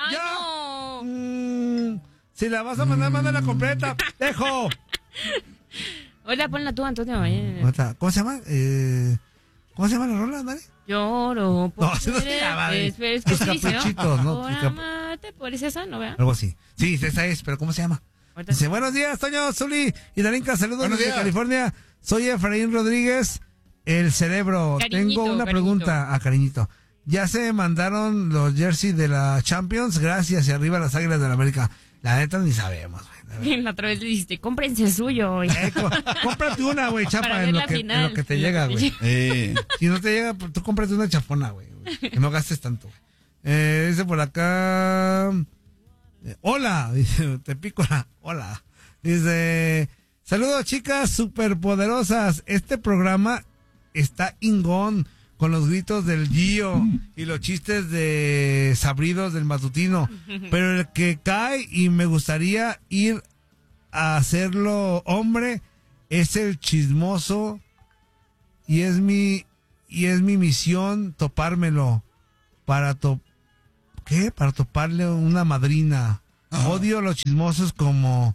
Ay, ¡Ya! no. Si la vas a mandar, mándala completa. ¡Dejo! Hola, ponla tú, Antonio. ¿Cómo se llama? ¿Cómo se llama la rola, Dani? Lloro por No, así no se llama. Es que Tus sí, ¿no? caprichitos, ¿no? Por Tus amarte, por esa, ¿no? ¿Verdad? Algo así. Sí, esa es, pero ¿cómo se llama? Ahorita Dice, buenos días, Toño, Zuli y Darinka, saludos Buenos desde días. California. Soy Efraín Rodríguez, el cerebro. Cariñito, Tengo una pregunta a Cariñito. ¿Ya se mandaron los jerseys de la Champions? Gracias, y arriba las Águilas de la América. La neta ni sabemos, güey. La otra vez le dijiste, cómprense el suyo. Güey. Cómprate una, güey, Para chapa, ver en la final. lo que te llega, güey. Si no te llega, pues, tú cómprate una chafona, güey. Que no gastes tanto, güey. Dice por acá... hola, dice, te pico la... Hola. Dice... Saludos, chicas superpoderosas. Este programa está ingón con los gritos del Gio y los chistes de sabridos del matutino. Pero el que cae y me gustaría ir a hacerlo hombre es el chismoso y es mi misión topármelo para para toparle una madrina. Odio a los chismosos como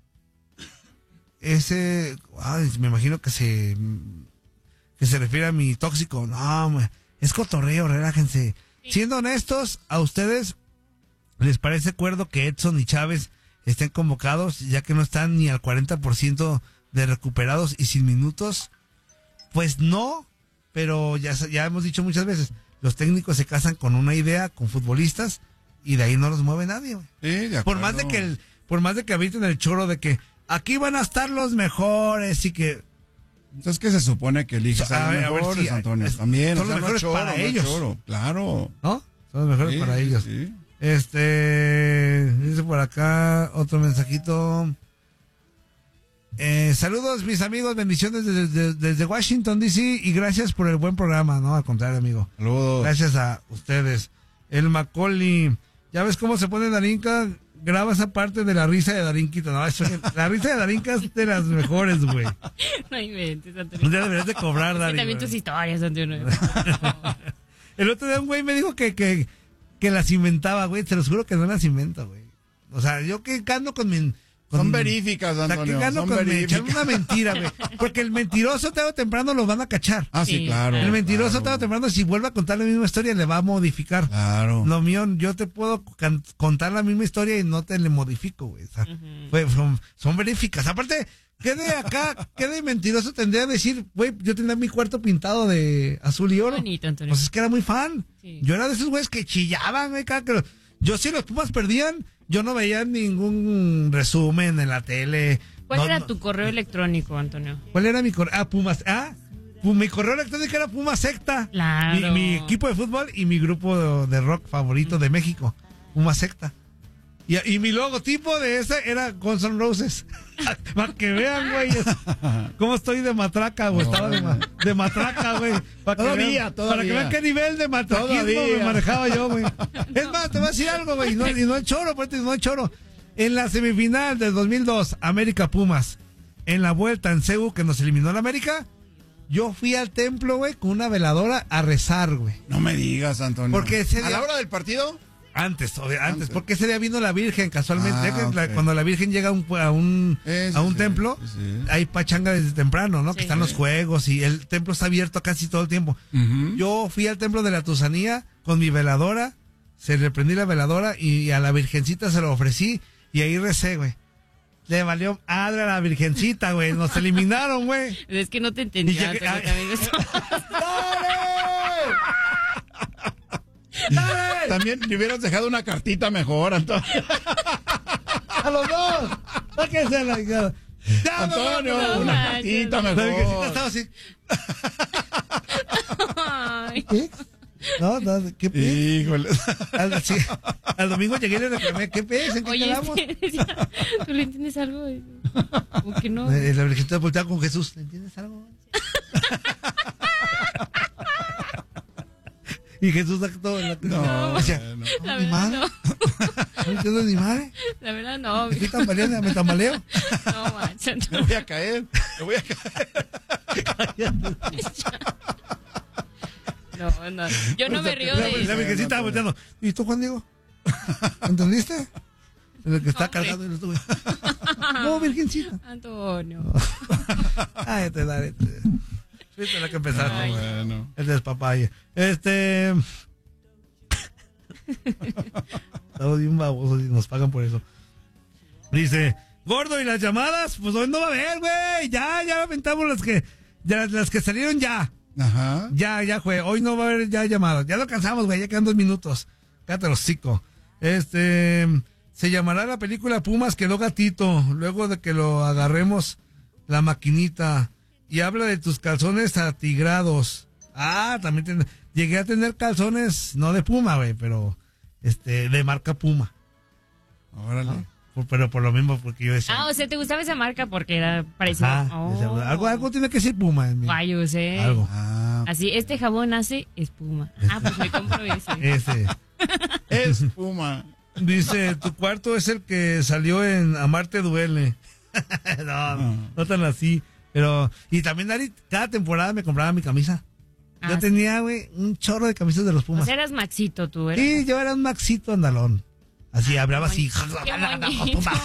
ese. Ay, me imagino que se refiere a mi tóxico. No, es cotorreo, relájense. Sí. Siendo honestos, ¿a ustedes les parece cuerdo que Edson y Chávez estén convocados, ya que no están ni al 40% de recuperados y sin minutos? Pues no, pero ya hemos dicho muchas veces, los técnicos se casan con una idea, con futbolistas, y de ahí no los mueve nadie, güey. Sí, de acuerdo. Por más de que habiten el choro de que aquí van a estar los mejores y que... Entonces, ¿qué se supone que eliges a los mejores, si, Antonio? También, son los mejores para ellos. Claro. ¿No? Son los mejores para ellos. Sí. Dice por acá otro mensajito. Saludos, mis amigos, bendiciones desde Washington, D.C. y gracias por el buen programa. No, al contrario, amigo. Saludos. Gracias a ustedes. El Macaulay. ¿Ya ves cómo se pone Darinka? Graba esa parte de la risa de Darinquita. No, la risa de Darinka es de las mejores, güey. No inventes, Antonio. Ya deberías de cobrar, Darinka. También tus historias, Antonio. El otro día un güey me dijo que las inventaba, güey. Te lo juro que no las inventa, güey. O sea, yo que ando con mi... Son veríficas, Antonio. O sea, que gano con echar una mentira, güey. Porque el mentiroso tarde o temprano lo van a cachar. Ah, sí, claro. El mentiroso tarde o temprano, si vuelve a contar la misma historia, le va a modificar. Claro. Lo mío, yo te puedo contar la misma historia y no te le modifico, güey. O sea, son veríficas. Aparte, ¿qué de mentiroso tendría que decir, güey, yo tenía mi cuarto pintado de azul y oro? Bonito, Antonio. Pues es que era muy fan. Sí. Yo era de esos güeyes que chillaban, güey, yo si los Pumas perdían, yo no veía ningún resumen en la tele. ¿Cuál era tu correo electrónico, Antonio? ¿Cuál era mi correo? Pumas. Mi correo electrónico era Puma Secta. Claro. Mi equipo de fútbol y mi grupo de rock favorito de México. Puma Secta. Y mi logotipo de ese era Guns N' Roses. Para que vean, güey, cómo estoy de matraca, güey. Estaba de matraca, güey. Todavía. Para que vean qué nivel de matraquismo me manejaba yo, güey. Es más, te voy a decir algo, güey. Y no es choro, pues, no es choro. En la semifinal del 2002, América Pumas, en la vuelta en CEU que nos eliminó la América, yo fui al templo, güey, con una veladora a rezar, güey. No me digas, Antonio. Porque ¿A la hora del partido? Antes, porque ese día vino la Virgen casualmente. Okay. Cuando la Virgen llega a un templo, hay pachanga desde temprano, ¿no? Sí. Que están los juegos y el templo está abierto casi todo el tiempo. Yo fui al templo de la Tusanía con mi veladora, se le prendí la veladora y a la Virgencita se lo ofrecí y ahí recé, güey. Le valió madre a la Virgencita, güey. Nos eliminaron, güey. Es que no te entendía, Antonio, también eso. ¡Dale! También le hubieras dejado una cartita mejor, Antonio. ¡A los dos! ¡Sáquense la hija! Antonio, no, una no, cartita La Virgencita mejor. estaba así. Ay. ¿Qué? No, ¿qué pez? Híjole. Al domingo llegué y le reclamé, ¿qué pez? ¿En qué Oye, quedamos? ¿tú le entiendes algo? ¿O que no? La Virgencita volteaba con Jesús. ¿Le entiendes algo? Y Jesús todo en la No, decía, no. La ¿mi verdad madre? no. ¿No entiendo ni madre? La verdad no. Estoy tambaleando, me tambaleo. No, mancha, Me no. voy a caer. Me voy a caer. No. Yo no me río de La eso. Virgencita estaba volteando. ¿Y tú, Juan Diego? ¿Entendiste? En el que está Hombre. cargado. No, virgencita. Antonio. Ay, te daré. Viste la que empezaste. Ah, bueno. El despapalle. Estamos bien babosos y nos pagan por eso. Dice, gordo, ¿y las llamadas? Pues hoy no va a haber, güey. Ya aventamos las que salieron ya. Ajá. Ya fue. Hoy no va a haber ya llamadas. Ya lo cansamos, güey. Ya quedan 2 minutos. Cállate los hocico. Se llamará la película Pumas quedó gatito. Luego de que lo agarremos la maquinita. Y habla de tus calzones atigrados. Ah, también llegué a tener calzones, no de Puma, güey, pero de marca Puma. Órale. Pero por lo mismo, porque yo decía. Ah, o sea, ¿te gustaba esa marca porque era parecido? Ajá, Oh. decía, algo tiene que ser Puma en mí. Rayos, Algo. Ah, Así, este jabón hace espuma. Ah, pues me compro ese. es Puma. Dice, tu cuarto es el que salió en Amarte Duele. no tan así. Pero, y también, Dari, cada temporada me compraba mi camisa. Yo Ah, tenía, güey, un chorro de camisas de los O Pumas. sea, eras Maxito tú, ¿eras? Sí, yo era un Maxito andalón. Así, hablaba así. Qué bonito.